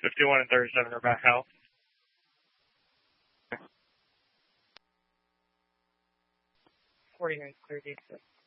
51 and 37 are back out. 49 clear, 86.